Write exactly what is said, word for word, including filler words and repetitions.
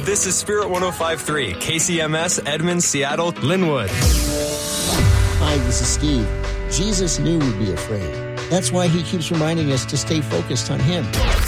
This is Spirit one oh five point three, K C M S, Edmond, Seattle, Linwood. Hi, this is Steve. Jesus knew we'd be afraid. That's why he keeps reminding us to stay focused on him.